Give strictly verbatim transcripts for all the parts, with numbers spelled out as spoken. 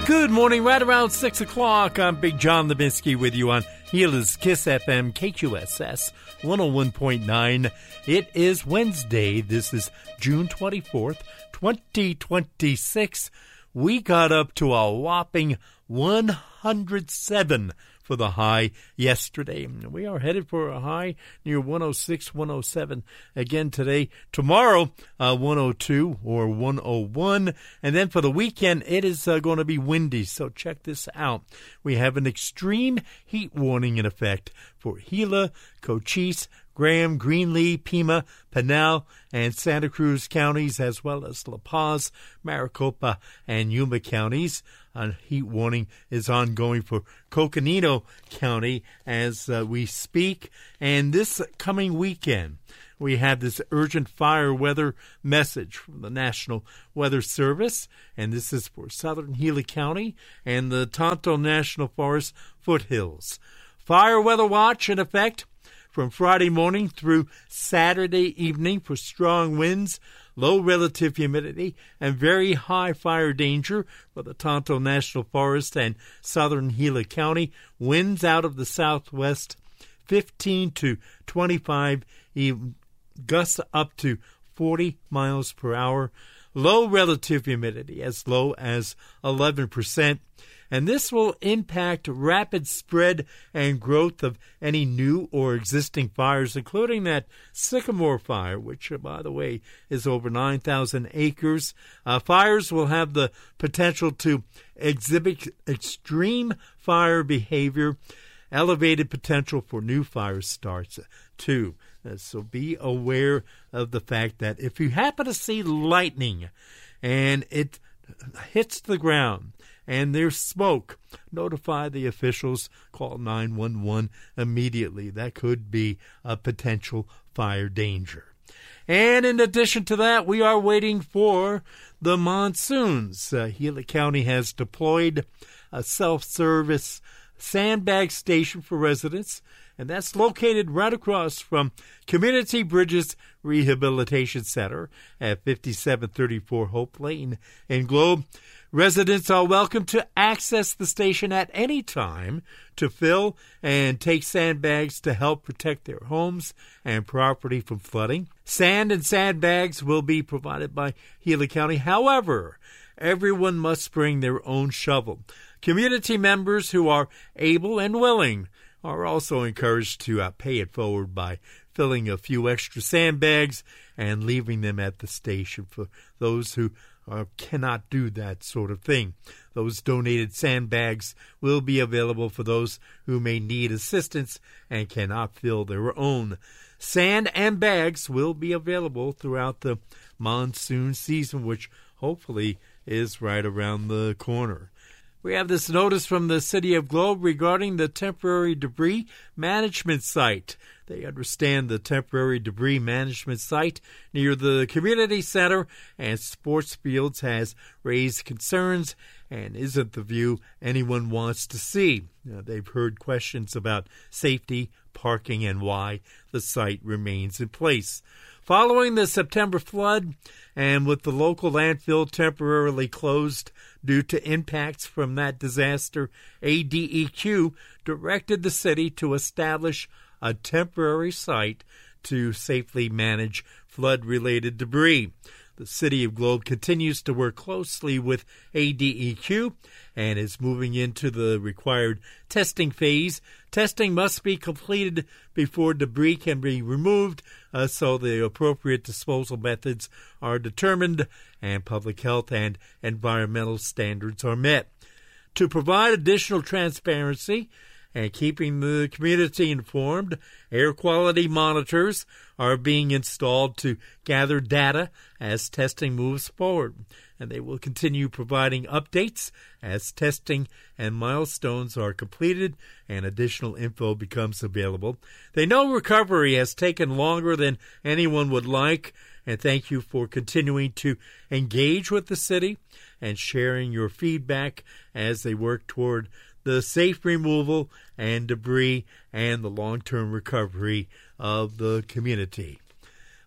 Good morning, right around six o'clock. I'm Big John Lebinsky with you on Gila's Kiss F M, K Q S S one oh one point nine. It is Wednesday. This is June twenty-fourth, twenty twenty-six. We got up to a whopping one hundred seven for the high yesterday. We are headed for a high near one oh six, one oh seven again today. Tomorrow, uh, one oh two or one oh one. And then for the weekend, it is uh, going to be windy. So check this out. We have an extreme heat warning in effect for Gila, Cochise, Graham, Greenlee, Pima, Pinal, and Santa Cruz counties, as well as La Paz, Maricopa, and Yuma counties. A heat warning is ongoing for Coconino County as uh, we speak. And this coming weekend, we have this urgent fire weather message from the National Weather Service, and this is for southern Gila County and the Tonto National Forest foothills. Fire weather watch in effect from Friday morning through Saturday evening for strong winds, low relative humidity, and very high fire danger for the Tonto National Forest and southern Gila County. Winds out of the southwest, fifteen to twenty-five, even gusts up to forty miles per hour. Low relative humidity, as low as eleven percent. And this will impact rapid spread and growth of any new or existing fires, including that Sycamore fire, which, by the way, is over nine thousand acres. Uh, fires will have the potential to exhibit extreme fire behavior, elevated potential for new fire starts, too. Uh, so be aware of the fact that if you happen to see lightning and it hits the ground, and there's smoke, notify the officials, call nine one one immediately. That could be a potential fire danger. And in addition to that, we are waiting for the monsoons. Uh, Gila County has deployed a self-service sandbag station for residents, and that's located right across from Community Bridges Rehabilitation Center at fifty-seven thirty-four Hope Lane in Globe. Residents are welcome to access the station at any time to fill and take sandbags to help protect their homes and property from flooding. Sand and sandbags will be provided by Gila County. However, everyone must bring their own shovel. Community members who are able and willing are also encouraged to uh, pay it forward by filling a few extra sandbags and leaving them at the station for those who Uh, cannot do that sort of thing. Those donated sandbags will be available for those who may need assistance and cannot fill their own. Sand and bags will be available throughout the monsoon season, which hopefully is right around the corner. We have this notice from the City of Globe regarding the temporary debris management site. They understand the temporary debris management site near the community center and sports fields has raised concerns and isn't the view anyone wants to see. Now, they've heard questions about safety, parking, and why the site remains in place. Following the September flood, and with the local landfill temporarily closed due to impacts from that disaster, A D E Q directed the city to establish a temporary site to safely manage flood-related debris. The City of Globe continues to work closely with A D E Q and is moving into the required testing phase. Testing must be completed before debris can be removed, uh, so the appropriate disposal methods are determined and public health and environmental standards are met. To provide additional transparency and keeping the community informed, air quality monitors are being installed to gather data as testing moves forward, and they will continue providing updates as testing and milestones are completed and additional info becomes available. They know recovery has taken longer than anyone would like, and thank you for continuing to engage with the city and sharing your feedback as they work toward the safe removal and debris and the long-term recovery of the community.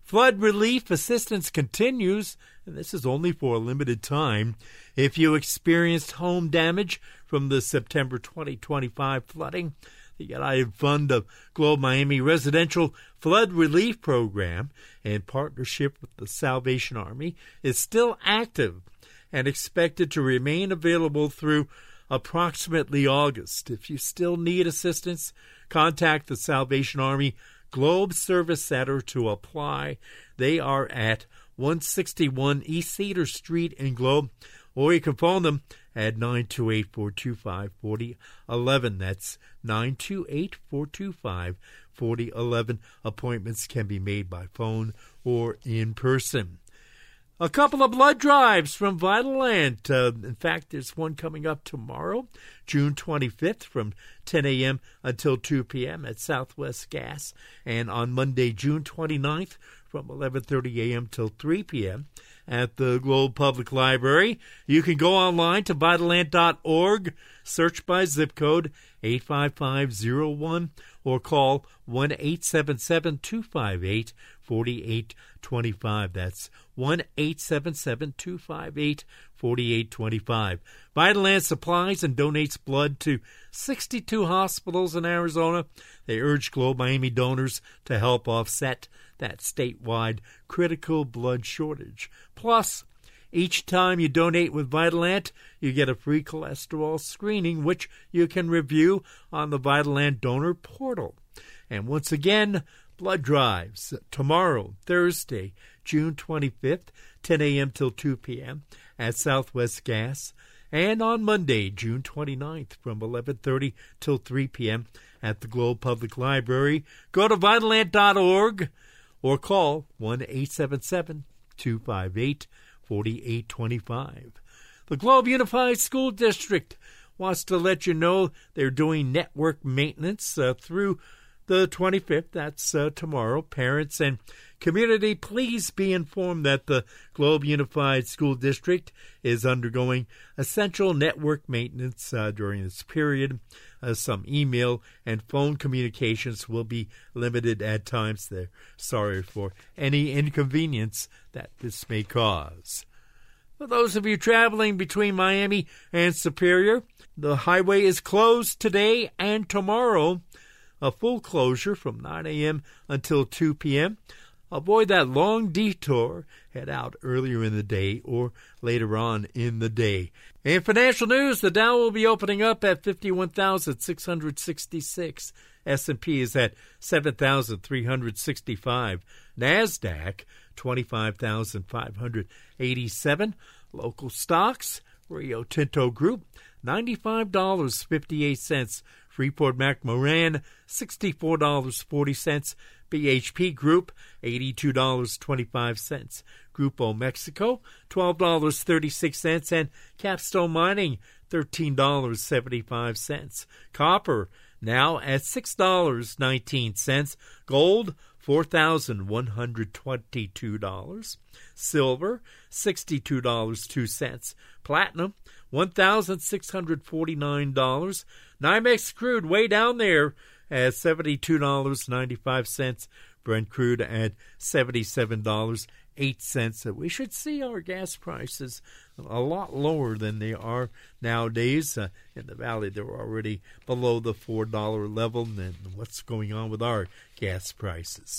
Flood relief assistance continues, and this is only for a limited time. If you experienced home damage from the September twenty twenty-five flooding, the United Fund of Globe Miami Residential Flood Relief Program, in partnership with the Salvation Army, is still active and expected to remain available through approximately August. If you still need assistance, contact the Salvation Army Globe Service Center to apply. They are at one sixty-one East Cedar Street in Globe, or you can phone them at nine two eight, four two five, four zero one one. That's nine two eight, four two five, four zero one one. Appointments can be made by phone or in person. A couple of blood drives from Vitalant. Uh, in fact, there's one coming up tomorrow, June twenty-fifth, from ten a.m. until two p.m. at Southwest Gas, and on Monday, June twenty-ninth, from eleven thirty a.m. till three p.m. at the Globe Public Library. You can go online to Vitalant dot org, search by zip code eight five five zero one, or call one eight seven seven, two five eight, four eight two five. That's one eight seven seven, two five eight, four eight two five. Vitalant supplies and donates blood to sixty-two hospitals in Arizona. They urge Globe Miami donors to help offset that statewide critical blood shortage. Plus, each time you donate with Vitalant, you get a free cholesterol screening, which you can review on the Vitalant donor portal. And once again, blood drives tomorrow, Thursday, June twenty-fifth, ten a.m. till two p.m. at Southwest Gas, and on Monday, June twenty-ninth, from eleven thirty till three p.m. at the Globe Public Library. Go to Vitalant dot org or call one eight seven seven, two five eight, four eight two five. The Globe Unified School District wants to let you know they're doing network maintenance uh, through the twenty-fifth. That's uh, tomorrow. Parents and community, please be informed that the Globe Unified School District is undergoing essential network maintenance uh, during this period. Uh, some email and phone communications will be limited at times. They're sorry for any inconvenience that this may cause. For those of you traveling between Miami and Superior, the highway is closed today and tomorrow. A full closure from nine a.m. until two p.m. Avoid that long detour. Head out earlier in the day or later on in the day. In financial news, the Dow will be opening up at fifty-one thousand six hundred sixty-six. S and P is at seven thousand three hundred sixty-five. NASDAQ, twenty-five thousand five hundred eighty-seven. Local stocks, Rio Tinto Group, ninety-five dollars and fifty-eight cents. Freeport-McMoRan, sixty-four dollars and forty cents. B H P Group, eighty-two dollars and twenty-five cents. Grupo Mexico, twelve dollars and thirty-six cents. And Capstone Mining, thirteen dollars and seventy-five cents. Copper, now at six dollars and nineteen cents. Gold, four thousand one hundred twenty-two dollars. Silver, sixty-two dollars and two cents. Platinum, one thousand six hundred forty-nine dollars. NYMEX crude way down there at seventy-two dollars and ninety-five cents. Brent crude at seventy-seven dollars and eight cents. We should see our gas prices a lot lower than they are nowadays. Uh, in the valley, they're already below the four dollar level. And what's going on with our gas prices?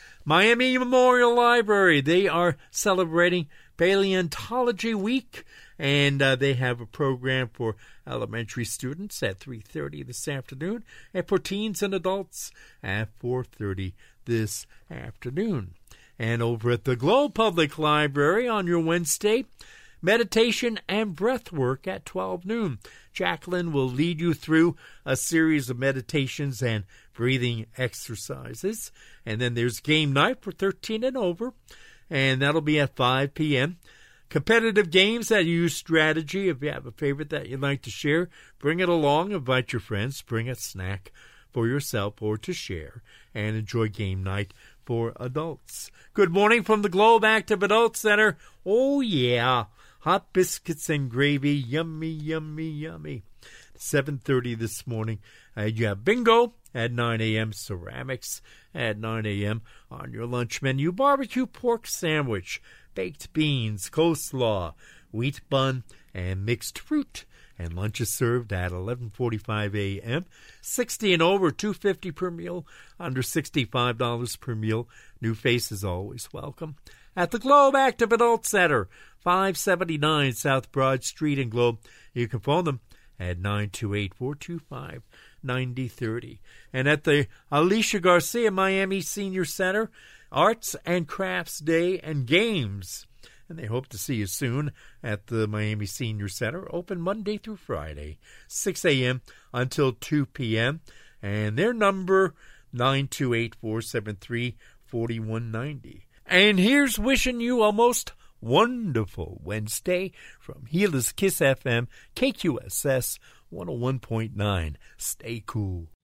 Miami Memorial Library, they are celebrating Paleontology Week, and uh, they have a program for elementary students at three thirty this afternoon, and for teens and adults at four thirty this afternoon. And over at the Globe Public Library on your Wednesday, meditation and breath work at twelve noon. Jacqueline will lead you through a series of meditations and breathing exercises. And then there's game night for thirteen and over, and that'll be at five p.m. Competitive games that use strategy. If you have a favorite that you'd like to share, bring it along. Invite your friends. Bring a snack for yourself or to share, and enjoy game night for adults. Good morning from the Globe Active Adult Center. Oh, yeah. hot biscuits and gravy, yummy, yummy, yummy. seven thirty this morning, uh, you have bingo at nine a.m., ceramics at nine a.m. On your lunch menu, barbecue pork sandwich, baked beans, coleslaw, wheat bun, and mixed fruit. And lunch is served at eleven forty-five a.m. sixty and over, two dollars and fifty cents per meal. Under sixty-five dollars per meal. New faces always welcome. At the Globe Active Adult Center, five seventy-nine South Broad Street in Globe. You can phone them at nine two eight, four two five, nine zero three zero. And at the Alicia Garcia Miami Senior Center, Arts and Crafts Day and Games. And they hope to see you soon at the Miami Senior Center, open Monday through Friday, six a.m. until two p.m. And their number, nine two eight, four seven three, four one nine zero. And here's wishing you a most wonderful Wednesday from Gila's Kiss F M, K Q S S one oh one point nine. Stay cool.